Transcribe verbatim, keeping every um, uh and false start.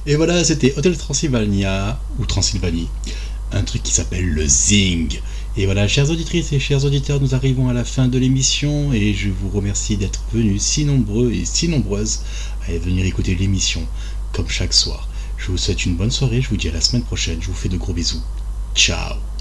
Et voilà, c'était Hôtel Transylvania, ou Transylvanie, un truc qui s'appelle le Zing. Et voilà, chères auditrices et chers auditeurs, nous arrivons à la fin de l'émission et je vous remercie d'être venus si nombreux et si nombreuses à venir écouter l'émission, comme chaque soir. Je vous souhaite une bonne soirée, je vous dis à la semaine prochaine, je vous fais de gros bisous. Ciao.